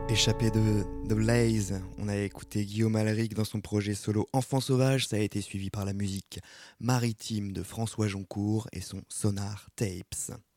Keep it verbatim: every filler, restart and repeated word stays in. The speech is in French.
Échappé de The Blaze, on a écouté Guillaume Alaric dans son projet solo Enfant Sauvage, ça a été suivi par la musique maritime de François Joncourt et son Sonar Tapes.